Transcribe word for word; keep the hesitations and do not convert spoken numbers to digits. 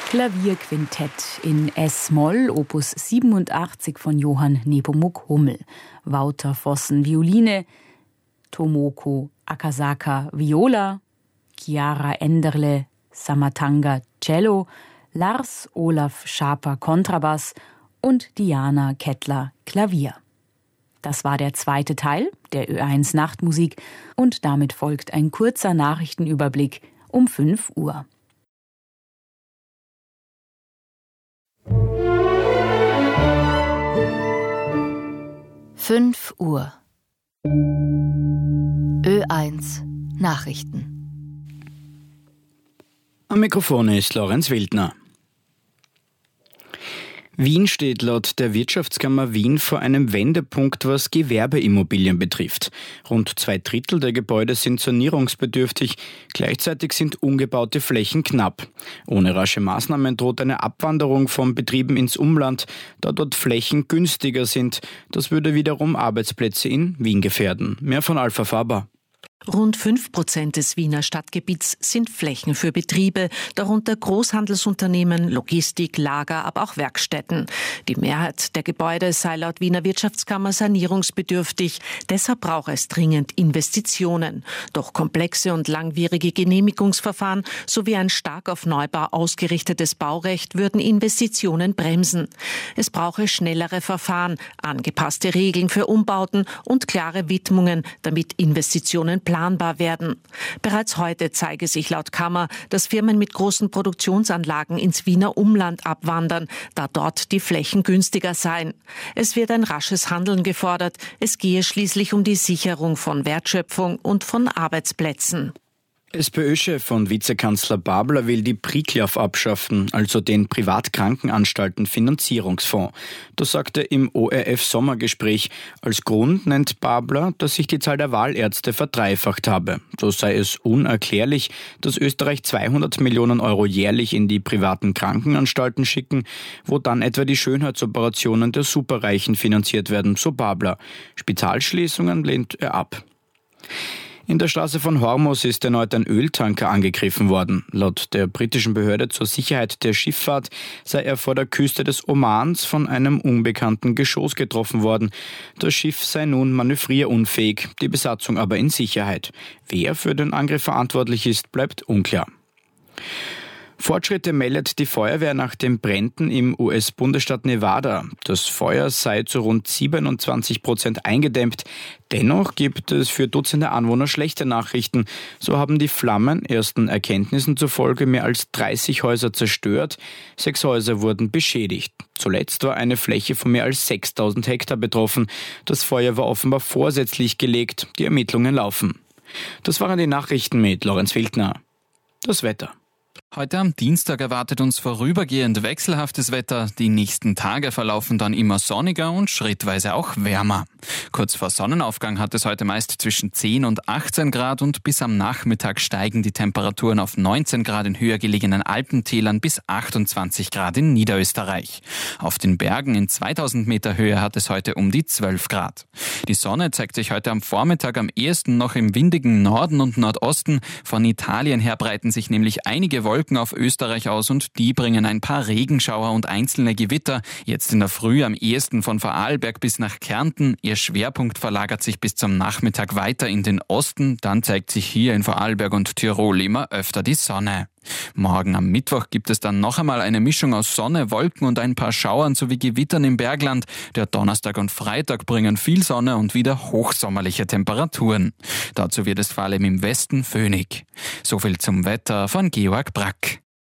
Klavierquintett in S-Moll, Opus siebenundachtzig von Johann Nepomuk Hummel. Wouter Vossen, Violine, Tomoko Akasaka, Viola, Chiara Enderle, Samatanga, Cello, Lars Olaf Schaper, Kontrabass und Diana Kettler, Klavier. Das war der zweite Teil der Ö eins Nachtmusik und damit folgt ein kurzer Nachrichtenüberblick um fünf Uhr. fünf Uhr. Ö eins Nachrichten. Am Mikrofon ist Lorenz Wildner. Wien steht laut der Wirtschaftskammer Wien vor einem Wendepunkt, was Gewerbeimmobilien betrifft. Rund zwei Drittel der Gebäude sind sanierungsbedürftig, gleichzeitig sind ungebaute Flächen knapp. Ohne rasche Maßnahmen droht eine Abwanderung von Betrieben ins Umland, da dort Flächen günstiger sind. Das würde wiederum Arbeitsplätze in Wien gefährden. Mehr von Alpha Faber. Rund fünf Prozent des Wiener Stadtgebiets sind Flächen für Betriebe, darunter Großhandelsunternehmen, Logistik, Lager, aber auch Werkstätten. Die Mehrheit der Gebäude sei laut Wiener Wirtschaftskammer sanierungsbedürftig. Deshalb braucht es dringend Investitionen. Doch komplexe und langwierige Genehmigungsverfahren sowie ein stark auf Neubau ausgerichtetes Baurecht würden Investitionen bremsen. Es brauche schnellere Verfahren, angepasste Regeln für Umbauten und klare Widmungen, damit Investitionen planbar werden. Bereits heute zeige sich laut Kammer, dass Firmen mit großen Produktionsanlagen ins Wiener Umland abwandern, da dort die Flächen günstiger seien. Es wird ein rasches Handeln gefordert. Es gehe schließlich um die Sicherung von Wertschöpfung und von Arbeitsplätzen. SPÖ-Chef und Vizekanzler Babler will die Priklav abschaffen, also den Privatkrankenanstalten-Finanzierungsfonds. Das sagte er im O R F-Sommergespräch. Als Grund nennt Babler, dass sich die Zahl der Wahlärzte verdreifacht habe. So sei es unerklärlich, dass Österreich zweihundert Millionen Euro jährlich in die privaten Krankenanstalten schicken, wo dann etwa die Schönheitsoperationen der Superreichen finanziert werden, so Babler. Spitalschließungen lehnt er ab. In der Straße von Hormuz ist erneut ein Öltanker angegriffen worden. Laut der britischen Behörde zur Sicherheit der Schifffahrt sei er vor der Küste des Omans von einem unbekannten Geschoss getroffen worden. Das Schiff sei nun manövrierunfähig, die Besatzung aber in Sicherheit. Wer für den Angriff verantwortlich ist, bleibt unklar. Fortschritte meldet die Feuerwehr nach den Bränden im U S-Bundesstaat Nevada. Das Feuer sei zu rund siebenundzwanzig Prozent eingedämmt. Dennoch gibt es für Dutzende Anwohner schlechte Nachrichten. So haben die Flammen ersten Erkenntnissen zufolge mehr als dreißig Häuser zerstört. Sechs Häuser wurden beschädigt. Zuletzt war eine Fläche von mehr als sechstausend Hektar betroffen. Das Feuer war offenbar vorsätzlich gelegt. Die Ermittlungen laufen. Das waren die Nachrichten mit Lorenz Wildner. Das Wetter. Heute am Dienstag erwartet uns vorübergehend wechselhaftes Wetter. Die nächsten Tage verlaufen dann immer sonniger und schrittweise auch wärmer. Kurz vor Sonnenaufgang hat es heute meist zwischen zehn und achtzehn Grad und bis am Nachmittag steigen die Temperaturen auf neunzehn Grad in höher gelegenen Alpentälern bis achtundzwanzig Grad in Niederösterreich. Auf den Bergen in zweitausend Meter Höhe hat es heute um die zwölf Grad. Die Sonne zeigt sich heute am Vormittag am ehesten noch im windigen Norden und Nordosten. Von Italien her breiten sich nämlich einige Wolken auf Österreich aus und die bringen ein paar Regenschauer und einzelne Gewitter. Jetzt in der Früh am ehesten von Vorarlberg bis nach Kärnten. Ihr Schwerpunkt verlagert sich bis zum Nachmittag weiter in den Osten. Dann zeigt sich hier in Vorarlberg und Tirol immer öfter die Sonne. Morgen am Mittwoch gibt es dann noch einmal eine Mischung aus Sonne, Wolken und ein paar Schauern sowie Gewittern im Bergland. Der Donnerstag und Freitag bringen viel Sonne und wieder hochsommerliche Temperaturen. Dazu wird es vor allem im Westen föhnig. Soviel zum Wetter von Georg Brack.